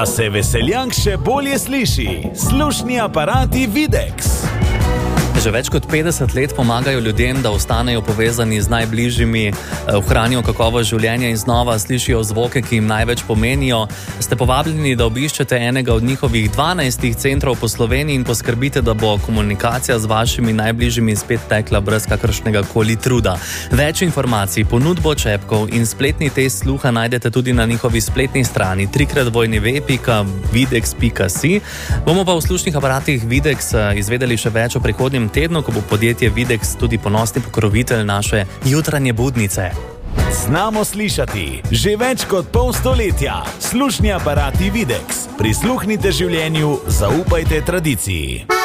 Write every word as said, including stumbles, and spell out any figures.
Da se veseljank še bolje sliši, slušni aparati Videx. Že več kot petdeset let pomagajo ljudem, da ostanejo povezani z najbližjimi, ohranijo kakovost življenja in znova slišijo zvoke, ki jim največ pomenijo. Ste povabljeni, da obiščete enega od njihovih dvanajstih centrov po Sloveniji in poskrbite, da bo komunikacija z vašimi najbližjimi spet tekla brez kakršnega koli truda. Več informacij, ponudbo čepkov in spletni test sluha najdete tudi na njihovi spletni strani w w w pika videx pika si. Bomo pa v slušnih aparatih Videx izvedeli še več o prihodnjem tednu, ko bo podjetje Videx tudi ponosni pokrovitelj naše jutranje budnice. Znamo slišati že več kot pol stoletja. Slušni aparati Videx. Prisluhnite življenju, zaupajte tradiciji.